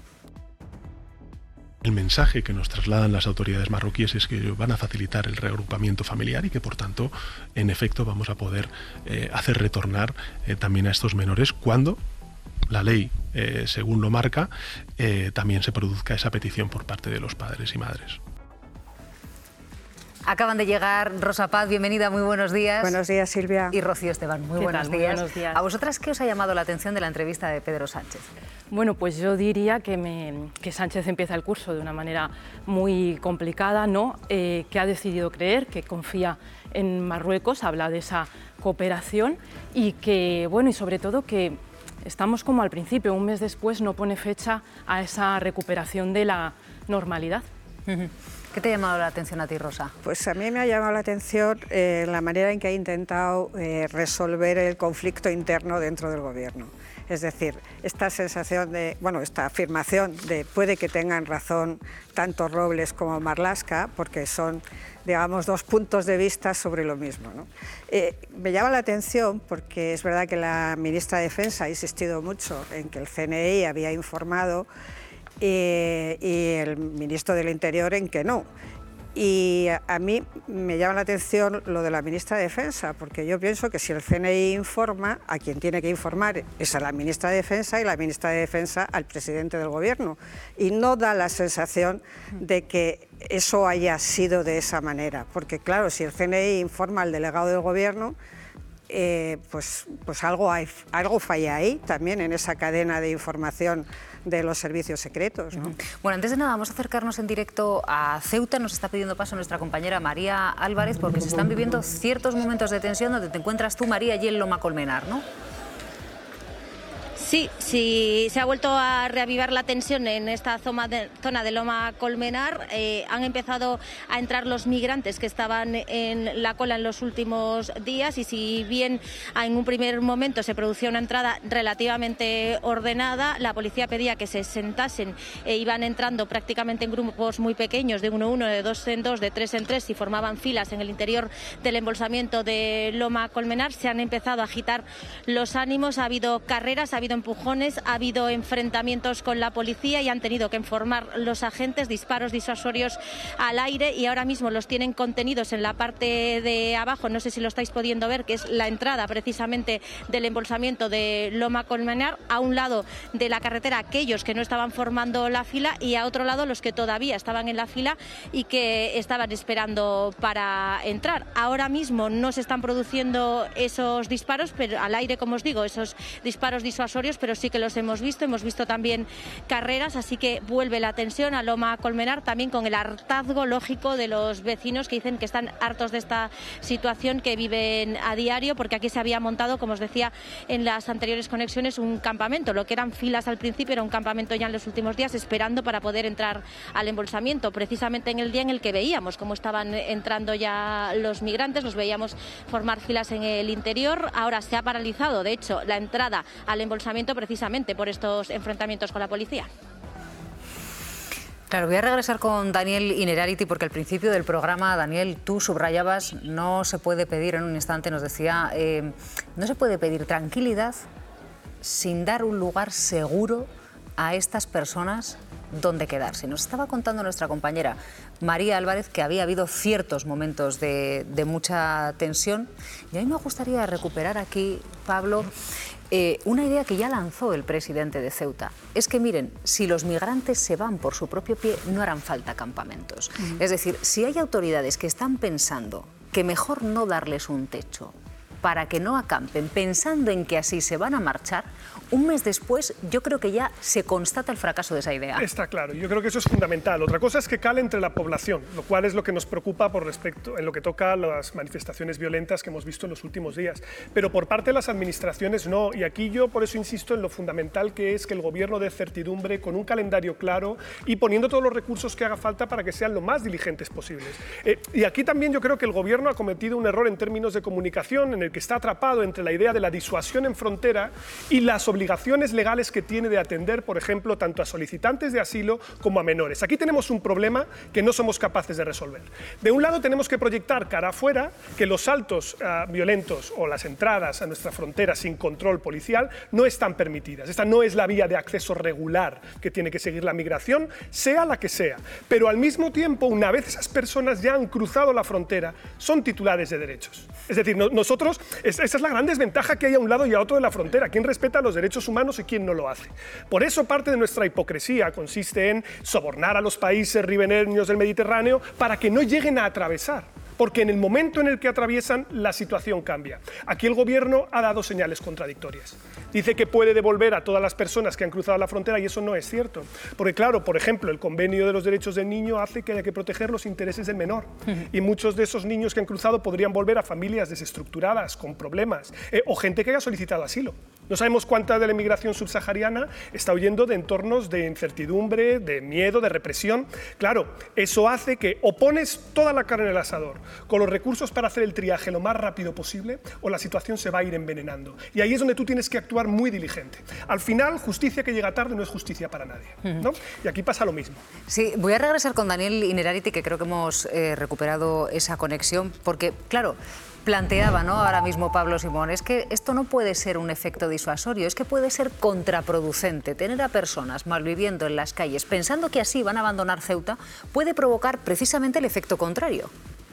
S2: El mensaje que nos trasladan las autoridades marroquíes es que van a facilitar el reagrupamiento familiar y que, por tanto, en efecto, vamos a poder eh, hacer retornar eh, también a estos menores cuando la ley, eh, según lo marca, eh, también se produzca esa petición por parte de los padres y madres.
S3: Acaban de llegar Rosa Paz, bienvenida, muy buenos días.
S14: Buenos días, Silvia.
S3: Y Rocío Esteban, muy, buenos,
S14: tal?
S3: días.
S14: Muy buenos días.
S3: ¿A vosotras qué os ha llamado la atención de la entrevista de Pedro Sánchez?
S14: Bueno, pues yo diría que, me, que Sánchez empieza el curso de una manera muy complicada, ¿no? Eh, que ha decidido creer, que confía en Marruecos, habla de esa cooperación y que, bueno, y sobre todo que estamos como al principio, un mes después no pone fecha a esa recuperación de la normalidad.
S3: ¿Qué te ha llamado la atención a ti, Rosa?
S15: Pues a mí me ha llamado la atención eh, la manera en que ha intentado eh, resolver el conflicto interno dentro del Gobierno. Es decir, esta sensación de, bueno, esta afirmación de puede que tengan razón tanto Robles como Marlaska, porque son, digamos, dos puntos de vista sobre lo mismo, ¿no? Eh, me llama la atención porque es verdad que la ministra de Defensa ha insistido mucho en que el C N I había informado eh, y el ministro del Interior en que no. Y a mí me llama la atención lo de la ministra de Defensa, porque yo pienso que si el C N I informa, a quien tiene que informar es a la ministra de Defensa y la ministra de Defensa al presidente del Gobierno. Y no da la sensación de que eso haya sido de esa manera, porque claro, si el C N I informa al delegado del Gobierno, eh, pues, pues algo, hay, algo falla ahí también en esa cadena de información de los servicios secretos, ¿no?
S3: Bueno, antes de nada vamos a acercarnos en directo a Ceuta. Nos está pidiendo paso nuestra compañera María Álvarez porque se están viviendo ciertos momentos de tensión donde te encuentras tú, María, allí en Loma Colmenar, ¿no?
S16: Sí, sí, se ha vuelto a reavivar la tensión en esta zona de, zona de Loma Colmenar. Eh, han empezado a entrar los migrantes que estaban en la cola en los últimos días y si bien en un primer momento se producía una entrada relativamente ordenada, la policía pedía que se sentasen e iban entrando prácticamente en grupos muy pequeños, de uno en uno, de dos en dos, de tres en tres y formaban filas en el interior del embolsamiento de Loma Colmenar. Se han empezado a agitar los ánimos, ha habido carreras, ha habido empujones, ha habido enfrentamientos con la policía y han tenido que informar los agentes, disparos disuasorios al aire y ahora mismo los tienen contenidos en la parte de abajo, no sé si lo estáis pudiendo ver, que es la entrada precisamente del embolsamiento de Loma Colmenar, a un lado de la carretera aquellos que no estaban formando la fila y a otro lado los que todavía estaban en la fila y que estaban esperando para entrar. Ahora mismo no se están produciendo esos disparos, pero al aire, como os digo, esos disparos disuasorios, pero sí que los hemos visto, hemos visto también carreras, así que vuelve la tensión a Loma Colmenar, también con el hartazgo lógico de los vecinos que dicen que están hartos de esta situación que viven a diario, porque aquí se había montado, como os decía en las anteriores conexiones, un campamento. Lo que eran filas al principio era un campamento ya en los últimos días, esperando para poder entrar al embolsamiento, precisamente en el día en el que veíamos cómo estaban entrando ya los migrantes, los veíamos formar filas en el interior. Ahora se ha paralizado, de hecho, la entrada al embolsamiento confinamiento precisamente por estos enfrentamientos con la policía.
S3: Claro, voy a regresar con Daniel Innerarity porque al principio del programa, Daniel, tú subrayabas, no se puede pedir, en un instante nos decía, eh, no se puede pedir tranquilidad sin dar un lugar seguro a estas personas donde quedarse. Nos estaba contando nuestra compañera María Álvarez que había habido ciertos momentos de, de mucha tensión y a mí me gustaría recuperar aquí, Pablo, Eh, una idea que ya lanzó el presidente de Ceuta. Es que miren, si los migrantes se van por su propio pie, no harán falta campamentos. Uh-huh. Es decir, si hay autoridades que están pensando que mejor no darles un techo para que no acampen, pensando en que así se van a marchar, un mes después yo creo que ya se constata el fracaso de esa idea.
S1: Está claro, yo creo que eso es fundamental. Otra cosa es que cale entre la población, lo cual es lo que nos preocupa por respecto, en lo que toca a las manifestaciones violentas que hemos visto en los últimos días. Pero por parte de las administraciones no, y aquí yo por eso insisto en lo fundamental que es que el gobierno dé certidumbre con un calendario claro y poniendo todos los recursos que haga falta para que sean lo más diligentes posibles. Eh, y aquí también yo creo que el gobierno ha cometido un error en términos de comunicación, en el que está atrapado entre la idea de la disuasión en frontera y las obligaciones legales que tiene de atender, por ejemplo, tanto a solicitantes de asilo como a menores. Aquí tenemos un problema que no somos capaces de resolver. De un lado tenemos que proyectar cara afuera que los saltos uh, violentos o las entradas a nuestra frontera sin control policial no están permitidas. Esta no es la vía de acceso regular que tiene que seguir la migración, sea la que sea. Pero al mismo tiempo, una vez esas personas ya han cruzado la frontera, son titulares de derechos. Es decir, no, nosotros... Es, esa es la gran desventaja que hay a un lado y a otro de la frontera. ¿Quién respeta los derechos humanos y quién no lo hace? Por eso parte de nuestra hipocresía consiste en sobornar a los países ribereños del Mediterráneo para que no lleguen a atravesar. Porque en el momento en el que atraviesan, la situación cambia. Aquí el gobierno ha dado señales contradictorias. Dice que puede devolver a todas las personas que han cruzado la frontera y eso no es cierto. Porque claro, por ejemplo, el convenio de los derechos del niño hace que haya que proteger los intereses del menor. Y muchos de esos niños que han cruzado podrían volver a familias desestructuradas, con problemas, eh, o gente que haya solicitado asilo. No sabemos cuánta de la inmigración subsahariana está huyendo de entornos de incertidumbre, de miedo, de represión. Claro, eso hace que o pones toda la carne en el asador con los recursos para hacer el triaje lo más rápido posible o la situación se va a ir envenenando. Y ahí es donde tú tienes que actuar muy diligente. Al final, justicia que llega tarde no es justicia para nadie, ¿no? Y aquí pasa lo mismo.
S3: Sí, voy a regresar con Daniel Innerarity, que creo que hemos eh, recuperado esa conexión, porque, claro, planteaba, ¿no?, ahora mismo Pablo Simón, es que esto no puede ser un efecto disuasorio, es que puede ser contraproducente. Tener a personas malviviendo en las calles pensando que así van a abandonar Ceuta puede provocar precisamente el efecto contrario.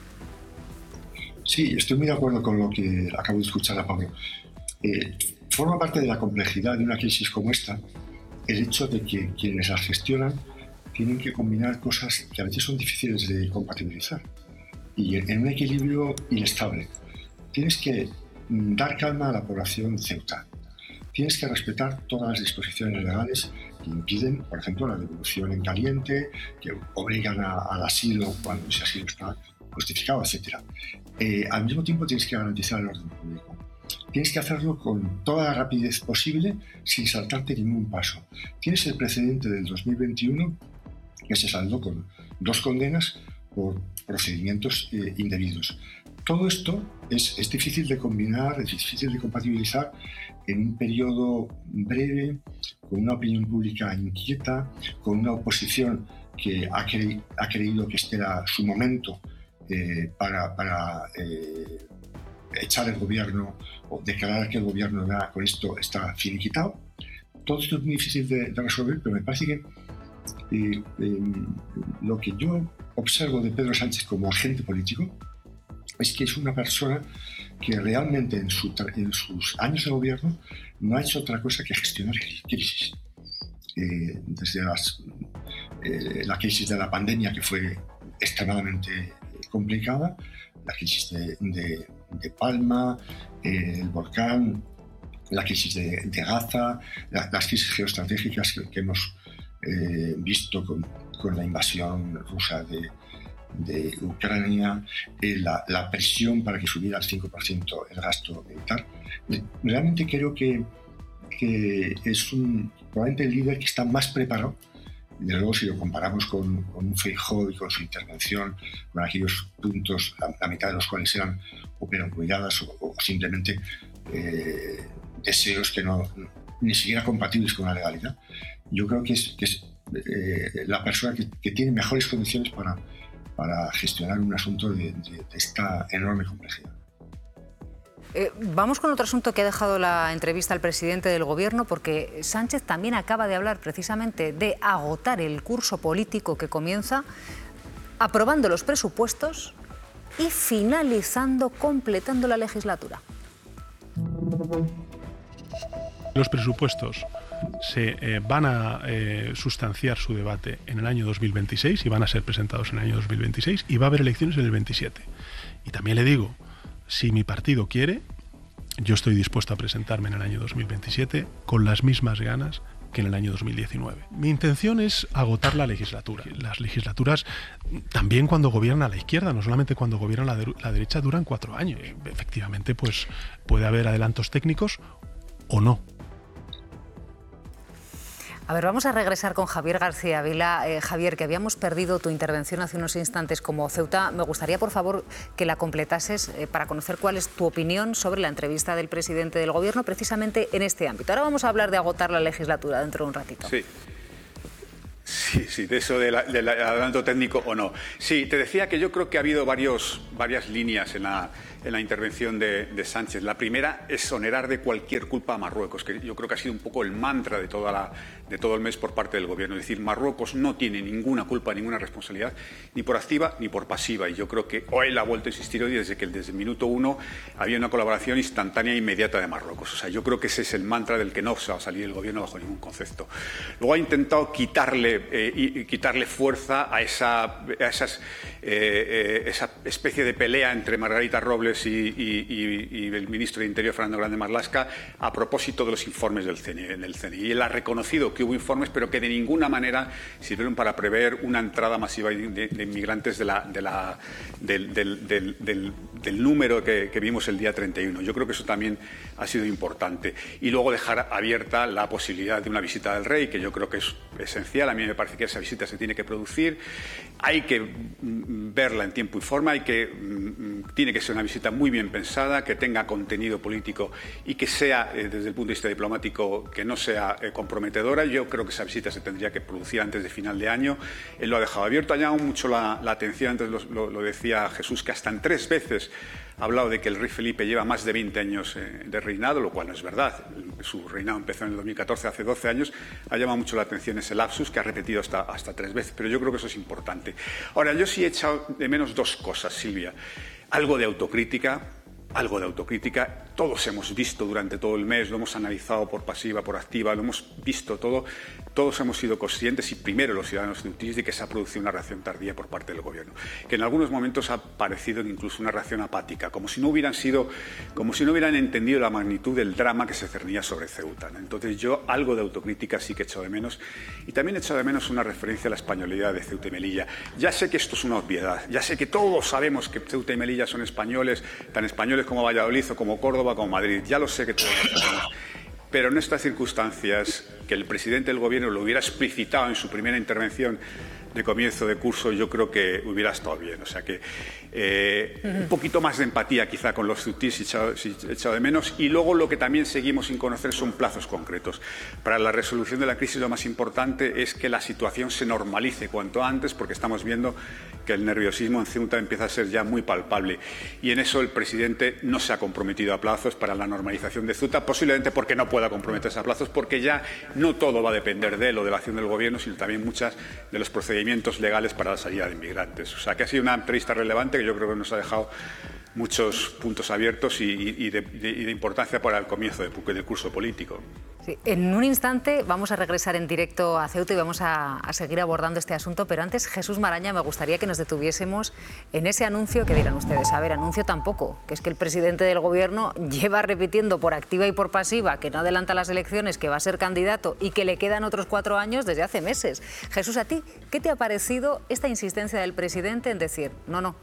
S4: Sí, estoy muy de acuerdo con lo que acabo de escuchar a Pablo. Eh, forma parte de la complejidad de una crisis como esta el hecho de que quienes la gestionan tienen que combinar cosas que a veces son difíciles de compatibilizar y en un equilibrio inestable. Tienes que dar calma a la población ceuta. Tienes que respetar todas las disposiciones legales que impiden, por ejemplo, la devolución en caliente, que obligan a, al asilo cuando ese asilo está justificado, etcétera. Eh, al mismo tiempo tienes que garantizar el orden público. Tienes que hacerlo con toda la rapidez posible sin saltarte ningún paso. Tienes el precedente del dos mil veintiuno que se saldó con dos condenas por procedimientos eh, indebidos. Todo esto es, es difícil de combinar, es difícil de compatibilizar en un periodo breve, con una opinión pública inquieta, con una oposición que ha, cre ha creído que este era su momento eh, para, para eh, echar el gobierno o declarar que el gobierno ya con esto está finiquitado. Todo esto es muy difícil de, de resolver, pero me parece que eh, eh, lo que yo observo de Pedro Sánchez como agente político es que es una persona que realmente en, su en sus años de gobierno no ha hecho otra cosa que gestionar crisis. Eh, desde las, eh, la crisis de la pandemia, que fue extremadamente complicada, la crisis de, de, de Palma, eh, el volcán, la crisis de, de Gaza, la, las crisis geoestratégicas que, que hemos eh, visto con, con la invasión rusa de, de Ucrania, eh, la, la presión para que subiera al cinco por ciento el gasto militar. Realmente creo que, que es un, probablemente el líder que está más preparado. Desde luego, si lo comparamos con, con un Feijóo y con su intervención, con aquellos puntos, la, la mitad de los cuales eran o eran cuidadas o, o simplemente eh, deseos que no, ni siquiera compatibles con la legalidad. Yo creo que es, que es eh, la persona que, que tiene mejores condiciones para, para gestionar un asunto de, de, de esta enorme complejidad.
S3: Eh, vamos con otro asunto que ha dejado la entrevista al presidente del Gobierno, porque Sánchez también acaba de hablar precisamente de agotar el curso político que comienza aprobando los presupuestos y finalizando, completando la legislatura.
S2: Los presupuestos se eh, van a eh, sustanciar su debate en el año dos mil veintiséis y van a ser presentados en el año dos mil veintiséis y va a haber elecciones en el veintisiete. Y también le digo, si mi partido quiere, yo estoy dispuesto a presentarme en el año dos mil veintisiete con las mismas ganas que en el año dos mil diecinueve. Mi intención es agotar la legislatura. Las legislaturas, también cuando gobierna la izquierda, no solamente cuando gobierna la, de la derecha, duran cuatro años. Efectivamente, pues puede haber adelantos técnicos o no.
S3: A ver, vamos a regresar con Javier García Vila. Eh, Javier, que habíamos perdido tu intervención hace unos instantes como Ceuta. Me gustaría, por favor, que la completases eh, para conocer cuál es tu opinión sobre la entrevista del presidente del Gobierno precisamente en este ámbito. Ahora vamos a hablar de agotar la legislatura dentro de un ratito.
S13: Sí. Sí, sí, de eso del de adelanto técnico o no. Sí, te decía que yo creo que ha habido varios, varias líneas en la, en la intervención de, de Sánchez. La primera es exonerar de cualquier culpa a Marruecos, que yo creo que ha sido un poco el mantra de, toda la, de todo el mes por parte del Gobierno. Es decir, Marruecos no tiene ninguna culpa, ninguna responsabilidad, ni por activa ni por pasiva. Y yo creo que hoy la ha vuelto a insistir hoy desde que desde el minuto uno había una colaboración instantánea e inmediata de Marruecos. O sea, yo creo que ese es el mantra del que no se va a salir el Gobierno bajo ningún concepto. Luego ha intentado quitarle Eh, y, y quitarle fuerza a esa, a esas, eh, eh, esa especie de pelea entre Margarita Robles y, y, y, y el ministro de Interior, Fernando Grande Marlaska, a propósito de los informes del C N I. Del C N I. Y él ha reconocido que hubo informes, pero que de ninguna manera sirvieron para prever una entrada masiva de, de inmigrantes de la, de la, del, del, del, del, del número que, que vimos el día treinta y uno. Yo creo que eso también ha sido importante. Y luego dejar abierta la posibilidad de una visita del rey, que yo creo que es esencial. A mí me parece que esa visita se tiene que producir, hay que verla en tiempo y forma, hay que, tiene que ser una visita muy bien pensada, que tenga contenido político y que sea, eh, desde el punto de vista diplomático, que no sea eh, comprometedora. Yo creo que esa visita se tendría que producir antes de final de año. Él lo ha dejado abierto, ha llamado mucho la, la atención, antes lo, lo, lo decía Jesús, que hasta en tres veces ha hablado de que el rey Felipe lleva más de veinte años eh, de reinado, lo cual no es verdad. Su reinado empezó en el dos mil catorce, hace doce años. Ha llamado mucho la atención ese lapsus, que ha repetido hasta, hasta tres veces, pero yo creo que eso es importante. Ahora, yo sí he echado de menos dos cosas, Silvia. Algo de autocrítica, algo de autocrítica. Todos hemos visto durante todo el mes, lo hemos analizado por pasiva, por activa, lo hemos visto todo. Todos hemos sido conscientes, y primero los ciudadanos de Utiris, de que se ha producido una reacción tardía por parte del Gobierno, que en algunos momentos ha parecido incluso una reacción apática, como si no hubieran sido, como si no hubieran entendido la magnitud del drama que se cernía sobre Ceuta, ¿no? Entonces yo algo de autocrítica sí que he echado de menos, y también he echado de menos una referencia a la españolidad de Ceuta y Melilla. Ya sé que esto es una obviedad, ya sé que todos sabemos que Ceuta y Melilla son españoles, tan españoles como Valladolid o como Córdoba, como Madrid, ya lo sé que todos lo sabemos. Pero en estas circunstancias, que el presidente del Gobierno lo hubiera explicitado en su primera intervención de comienzo de curso, yo creo que hubiera estado bien. O sea que eh, uh-huh. un poquito más de empatía quizá con los ceutís, echado, echado de menos. Y luego lo que también seguimos sin conocer son plazos concretos. Para la resolución de la crisis lo más importante es que la situación se normalice cuanto antes, porque estamos viendo que el nerviosismo en Ceuta empieza a ser ya muy palpable. Y en eso el presidente no se ha comprometido a plazos para la normalización de Ceuta, posiblemente porque no pueda comprometerse a plazos, porque ya no todo va a depender de él o de la acción del Gobierno, sino también muchas de los procedimientos legales para la salida de inmigrantes. O sea, que ha sido una entrevista relevante que yo creo que nos ha dejado muchos puntos abiertos y, y, de, de, y de importancia para el comienzo del, del curso político.
S3: Sí, en un instante vamos a regresar en directo a Ceuta y vamos a, a seguir abordando este asunto, pero antes, Jesús Maraña, me gustaría que nos detuviésemos en ese anuncio que dirán ustedes. A ver, anuncio tampoco, que es que el presidente del Gobierno lleva repitiendo por activa y por pasiva que no adelanta las elecciones, que va a ser candidato y que le quedan otros cuatro años desde hace meses. Jesús, ¿a ti qué te ha parecido esta insistencia del presidente en decir, no, no,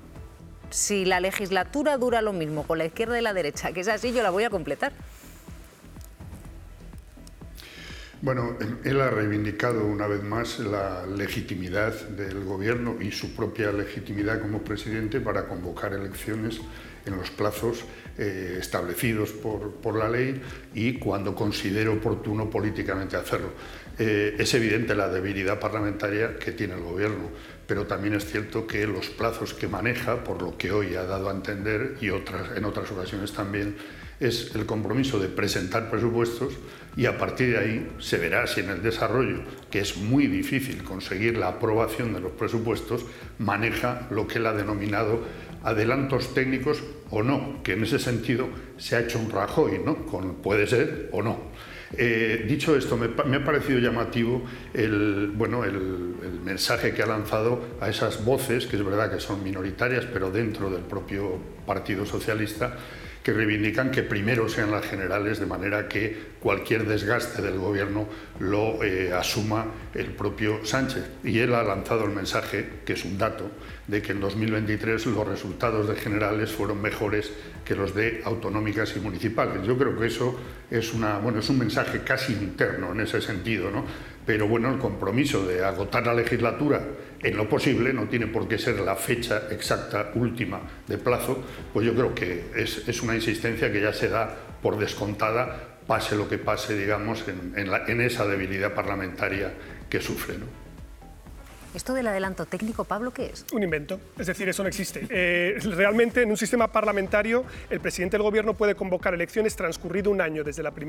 S3: si la legislatura dura lo mismo con la izquierda y la derecha, que es así, yo la voy a completar?
S12: Bueno, él ha reivindicado una vez más la legitimidad del gobierno y su propia legitimidad como presidente para convocar elecciones en los plazos eh, establecidos por, por la ley y cuando considere oportuno políticamente hacerlo. Eh, es evidente la debilidad parlamentaria que tiene el gobierno, pero también es cierto que los plazos que maneja, por lo que hoy ha dado a entender y otras, en otras ocasiones también, es el compromiso de presentar presupuestos y a partir de ahí se verá si en el desarrollo, que es muy difícil conseguir la aprobación de los presupuestos, maneja lo que él ha denominado adelantos técnicos o no, que en ese sentido se ha hecho un Rajoy, ¿no? Con puede ser o no. Eh, dicho esto, me, me ha parecido llamativo el, bueno, el, el mensaje que ha lanzado a esas voces, que es verdad que son minoritarias, pero dentro del propio Partido Socialista, que reivindican que primero sean las generales, de manera que cualquier desgaste del gobierno lo eh, asuma el propio Sánchez. Y él ha lanzado el mensaje, que es un dato, de que en dos mil veintitrés los resultados de generales fueron mejores que los de autonómicas y municipales. Yo creo que eso es, una, bueno, es un mensaje casi interno en ese sentido, ¿no? Pero bueno, el compromiso de agotar la legislatura en lo posible, no tiene por qué ser la fecha exacta última de plazo, pues yo creo que es, es una insistencia que ya se da por descontada, pase lo que pase, digamos, en, en, la, en esa debilidad parlamentaria que sufre, ¿no?
S3: ¿Esto del adelanto técnico, Pablo, qué es?
S1: Un invento, es decir, eso no existe. Eh, realmente, en un sistema parlamentario, el presidente del gobierno puede convocar elecciones transcurrido un año desde la primera